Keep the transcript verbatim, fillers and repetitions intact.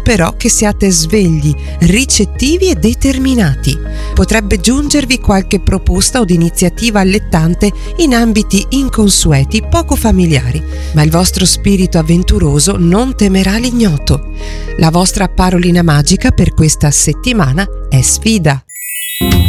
però che siate svegli, ricettivi e determinati. Potrebbe giungervi qualche proposta o iniziativa allettante in ambiti inconsueti, poco familiari, ma il vostro spirito avventuroso non temerà l'ignoto. La vostra parolina magica per questa settimana è sfida.